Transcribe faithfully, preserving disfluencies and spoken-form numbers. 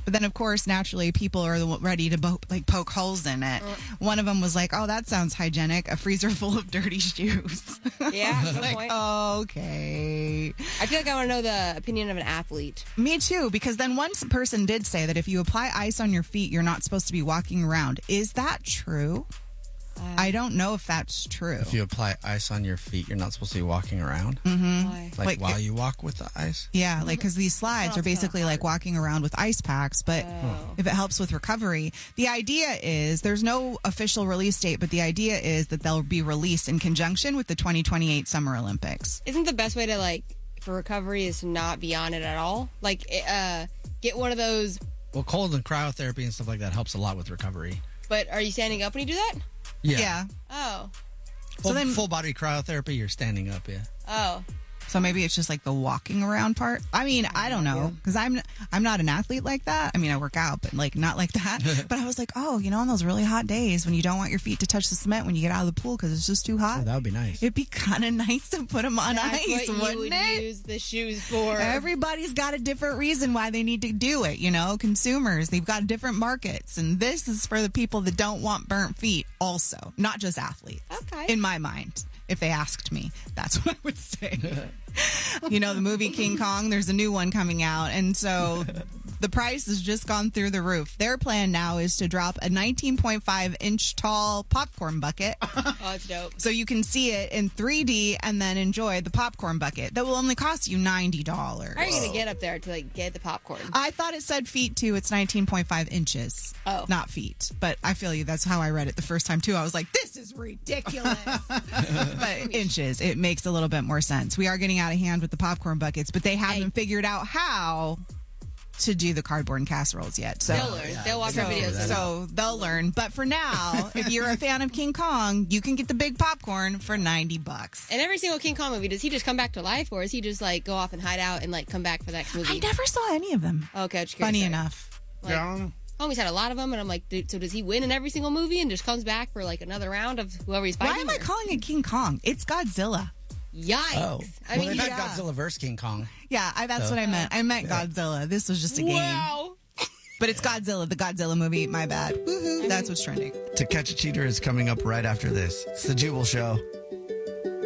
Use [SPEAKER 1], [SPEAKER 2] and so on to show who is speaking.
[SPEAKER 1] But then, of course, naturally, people are the- ready to bo- like poke holes in it.
[SPEAKER 2] Uh.
[SPEAKER 1] One of them was like, "Oh, that sounds hygienic. A freezer full of dirty shoes."
[SPEAKER 2] Yeah, good
[SPEAKER 1] like,
[SPEAKER 2] point.
[SPEAKER 1] okay.
[SPEAKER 2] I feel like I want to know the opinion of an athlete.
[SPEAKER 1] Me too, because then one person did say that if you apply ice on your feet, you're not supposed to be walking around. Is that true?
[SPEAKER 2] Uh,
[SPEAKER 1] I don't know if that's true.
[SPEAKER 3] If you apply ice on your feet, you're not supposed to be walking around.
[SPEAKER 1] Mm-hmm.
[SPEAKER 2] Why?
[SPEAKER 3] Like,
[SPEAKER 1] Like,
[SPEAKER 3] while
[SPEAKER 1] it-
[SPEAKER 3] you walk with the ice.
[SPEAKER 1] Yeah, like because these slides
[SPEAKER 2] Sounds
[SPEAKER 1] are
[SPEAKER 2] kinda
[SPEAKER 1] basically like walking around with ice packs, but
[SPEAKER 2] Oh.
[SPEAKER 1] if it helps with recovery, the idea is there's no official release date, but the idea is that they'll be released in conjunction with the twenty twenty-eight Summer Olympics.
[SPEAKER 2] Isn't the best way to, like, for recovery is to not be on it at all? Like, uh, get one of those,
[SPEAKER 3] Well, cold and cryotherapy and stuff like that helps a lot with recovery.
[SPEAKER 2] but are you standing up when you do that?
[SPEAKER 1] Yeah.
[SPEAKER 2] Oh.
[SPEAKER 3] Full,
[SPEAKER 1] So then-
[SPEAKER 3] full body cryotherapy, you're standing up, yeah.
[SPEAKER 2] Oh.
[SPEAKER 1] So maybe it's just like the walking around part. I mean, I don't know because I'm I'm not an athlete like that. I mean, I work out, but like not like that. But I was like, oh, you know, on those really hot days when you don't want your feet to touch the cement when you get out of the pool because it's just too
[SPEAKER 3] Oh,
[SPEAKER 1] hot.
[SPEAKER 3] that would be nice.
[SPEAKER 1] It'd be kind of nice to put them on
[SPEAKER 2] That's
[SPEAKER 1] ice,
[SPEAKER 2] what you
[SPEAKER 1] wouldn't
[SPEAKER 2] would
[SPEAKER 1] it?
[SPEAKER 2] use the shoes for.
[SPEAKER 1] Everybody's got a different reason why they need to do it. You know, consumers, they've got different markets. And this is for the people that don't want burnt feet also, not just athletes.
[SPEAKER 2] Okay.
[SPEAKER 1] In my mind, if they asked me, that's what I would say. You know, the movie King Kong, there's a new one coming out. And so the price has just gone through the roof. Their plan now is to drop a nineteen point five inch tall popcorn bucket.
[SPEAKER 2] Oh, that's dope.
[SPEAKER 1] So you can see it in three D and then enjoy the popcorn bucket that will only cost you ninety dollars.
[SPEAKER 2] How are you going to get up there to, like, get the popcorn?
[SPEAKER 1] I thought it said feet too. It's nineteen point five inches.
[SPEAKER 2] Oh.
[SPEAKER 1] Not feet. But I feel you. That's how I read it the first time too. I was like, this is ridiculous. But inches. It makes a little bit more sense. We are getting out of hand with the popcorn buckets, but they haven't
[SPEAKER 2] Hey.
[SPEAKER 1] figured out how to do the cardboard and casseroles yet. So
[SPEAKER 2] They'll learn. They'll watch our
[SPEAKER 1] so,
[SPEAKER 2] videos.
[SPEAKER 1] so they'll learn. But for now, if you're a fan of King Kong, you can get the big popcorn for ninety bucks.
[SPEAKER 2] In every single King Kong movie, does he just come back to life, or is he just, like, go off and hide out and, like, come back for the next movie?
[SPEAKER 1] I never saw any of them.
[SPEAKER 2] Okay, I'm just curious.
[SPEAKER 1] Funny
[SPEAKER 2] Sorry.
[SPEAKER 1] enough.
[SPEAKER 2] Like, Homie's had a lot of them, and I'm like, dude, so does he win in every single movie and just comes back for, like, another round of whoever he's fighting?
[SPEAKER 1] Why am I
[SPEAKER 2] or-
[SPEAKER 1] calling it King Kong? It's Godzilla.
[SPEAKER 2] Yikes.
[SPEAKER 3] Oh.
[SPEAKER 2] I
[SPEAKER 3] well,
[SPEAKER 2] mean,
[SPEAKER 3] they've
[SPEAKER 1] yeah.
[SPEAKER 3] had Godzilla versus King Kong.
[SPEAKER 1] Yeah, I, that's
[SPEAKER 3] So-
[SPEAKER 1] what I meant. I meant Godzilla. This was just a game.
[SPEAKER 2] wow.
[SPEAKER 1] But it's Godzilla, the Godzilla movie. My bad. Woohoo. That's what's trending.
[SPEAKER 4] To Catch a Cheater is coming up right after this. It's the Jubal Show.